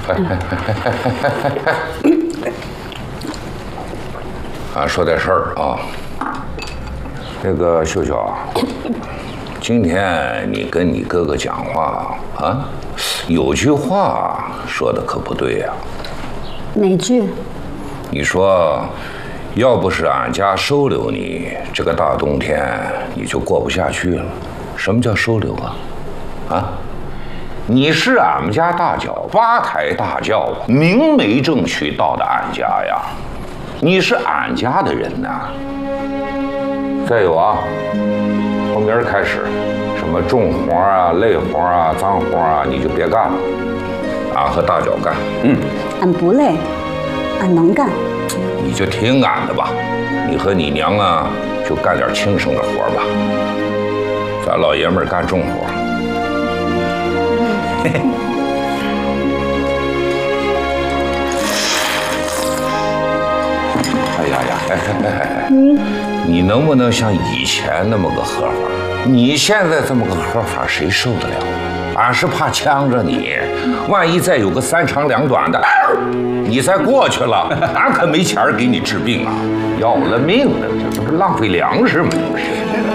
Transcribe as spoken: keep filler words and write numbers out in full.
啊，说点事儿啊。那个秀秀啊，今天你跟你哥哥讲话啊，有句话说的可不对呀。 哪句？ 你说，要不是俺家收留你，这个大冬天你就过不下去了。什么叫收留啊？啊？你是俺们家大脚，八抬大轿，明媒正娶到的俺家呀，你是俺家的人呐。再有啊，从明儿开始，什么重活啊、累活啊、脏活啊，你就别干了，俺和大脚干。嗯， 俺不累，俺能干。 你就听俺的吧，你和你娘啊，就干点轻省的活吧。咱老爷们儿干重活。嘿嘿。哎呀呀，哎哎哎哎，嗯，你能不能像以前那么个喝法？你现在这么个喝法，谁受得了？俺是怕呛着你，万一再有个三长两短的，你再过去了，俺可没钱给你治病啊，要了命了，这不是浪费粮食吗？这不是。